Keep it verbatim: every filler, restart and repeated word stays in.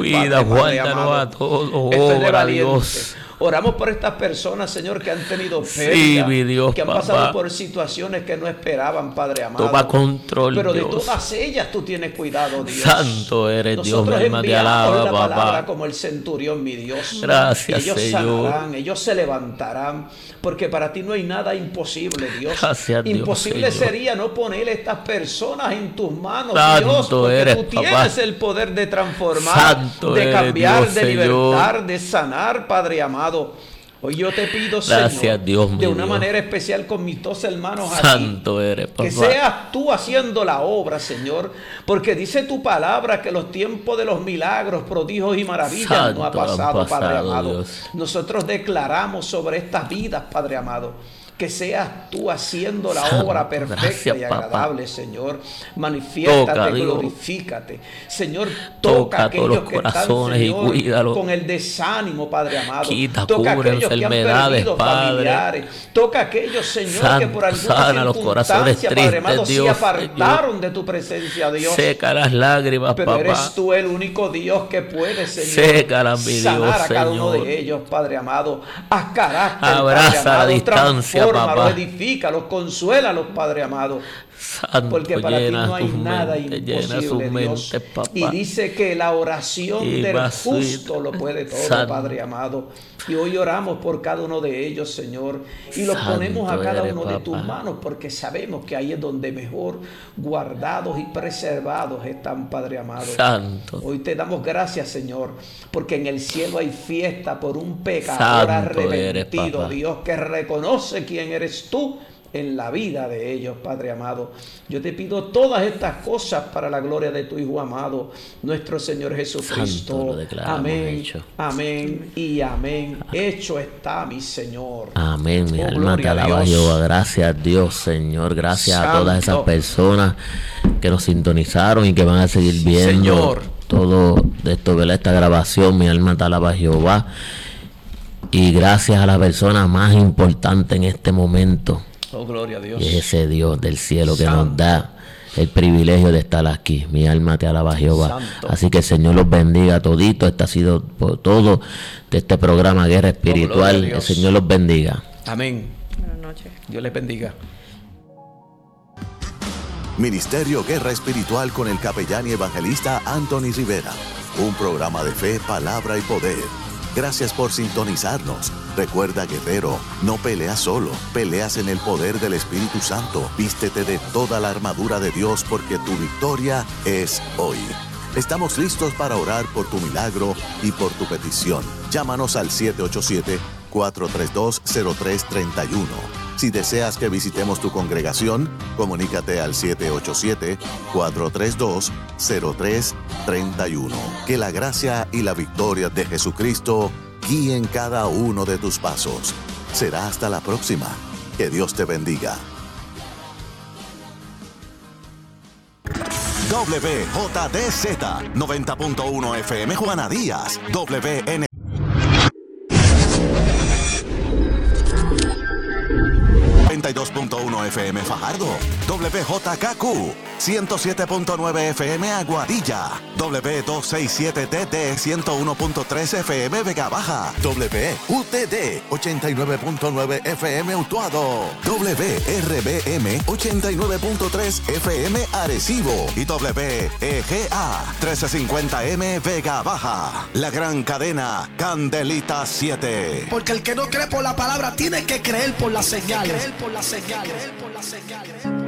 Cuida, guárdanos a todos, obra, Dios. Oramos por estas personas, Señor, que han tenido pérdida, sí, mi Dios, que han papá. pasado por situaciones que no esperaban, Padre amado. Toma control, Pero Dios. de todas ellas tú tienes cuidado, Dios. Santo eres, Nosotros Dios, mi alma te alaba, la papá. palabra como el centurión, mi Dios. Gracias, ellos Señor. sanarán, ellos se levantarán, porque para ti no hay nada imposible, Dios. Gracias, Dios, imposible Señor. sería no poner estas personas en tus manos, Santo Dios, porque eres, tú tienes papá. el poder de transformar, Santo de eres, cambiar, Dios, de Señor. libertar, de sanar, Padre amado. Hoy yo te pido, Gracias, Señor, Dios, mi de una Dios. manera especial con mis dos hermanos Santo aquí, eres, papá. que seas tú haciendo la obra, Señor, porque dice tu palabra que los tiempos de los milagros, prodigios y maravillas Santo, no ha pasado, han pasado, Padre amado. Dios. Nosotros declaramos sobre estas vidas, Padre amado, que seas tú haciendo la Santo, obra perfecta gracias, y papá. agradable, Señor. Manifiéstate, Toca, Dios. glorifícate. Señor, toca, Toca a a aquellos todos los que están, corazones y Señor, cuídalo. con el desánimo, Padre amado. Quita, Toca a cubre aquellos que han enfermedades, perdido Padre. familiares. Toca a aquellos, Señor, Santo, que por alguna sana los corazones circunstancia, Padre amado, tristes, se Dios, apartaron Señor. de tu presencia, Dios. Seca las lágrimas, Pero papá. eres tú el único Dios que puede, Señor, Sécalas, mi sanar Dios, a cada uno Señor. de ellos, Padre amado. Haz carácter, Abraza Padre a amado. la distancia, Transfórmalos, papá. edifícalos, consuélalos, Padre amado. Santo, Porque para ti llena no hay tus nada mentes, llena sus imposible, Dios. mentes, papá. Y dice que la oración Y del va justo sweet. lo puede todo, Santo. Padre amado. Y hoy oramos por cada uno de ellos, Señor. Y los Santo ponemos a cada eres, uno de papá. tus manos, porque sabemos que ahí es donde mejor guardados y preservados están, Padre amado. Santo. Hoy te damos gracias, Señor, porque en el cielo hay fiesta por un pecador Santo eres, arrepentido, papá. Dios, que reconoce quién eres tú en la vida de ellos, Padre amado. Yo te pido todas estas cosas para la gloria de tu Hijo amado, nuestro Señor Jesucristo. Santo, lo declaramos Amén, hecho. amén y amén. Hecho está, mi Señor. Amén, mi Oh, alma te gloria a alaba, Dios. Jehová. Gracias, Dios, Señor. Gracias a todas esas Santo. personas que nos sintonizaron y que van a seguir Sí, viendo Señor. todo esto, ¿verdad? Esta grabación. Mi alma te alaba, Jehová. Y gracias a la persona más importante en este momento, Oh, gloria a Dios. y es ese Dios del cielo que Santo. nos da el privilegio de estar aquí. Mi alma te alaba, Jehová. Santo. Así que el Señor los bendiga todito. Este ha sido por todo de este programa Guerra Espiritual. gloria a El Dios. Señor los bendiga. Amén. Buenas noches. Dios les bendiga. Ministerio Guerra Espiritual con el capellán y evangelista Anthony Rivera. Un programa de fe, palabra y poder. Gracias por sintonizarnos. Recuerda, guerrero, no peleas solo, peleas en el poder del Espíritu Santo. Vístete de toda la armadura de Dios porque tu victoria es hoy. Estamos listos para orar por tu milagro y por tu petición. Llámanos al siete ocho siete, cuatro tres dos, cero tres tres uno. Si deseas que visitemos tu congregación, comunícate al siete ocho siete, cuatro tres dos, cero tres tres uno. Que la gracia y la victoria de Jesucristo guíen cada uno de tus pasos. Será hasta la próxima. Que Dios te bendiga. W J D Z noventa punto uno F M Juana Díaz, W N noventa y dos punto uno F M Fajardo, W J K Q ciento siete punto nueve F M Aguadilla, W doscientos sesenta y siete T D ciento uno punto tres F M Vega Baja, W U T D ochenta y nueve punto nueve F M Utuado, W R B M ochenta y nueve punto tres F M Arecibo y W E G A trece cincuenta M Vega Baja. La gran cadena Candelita siete. Porque el que no cree por la palabra tiene que creer por las señales. Creer por las señales. Creer por las señales.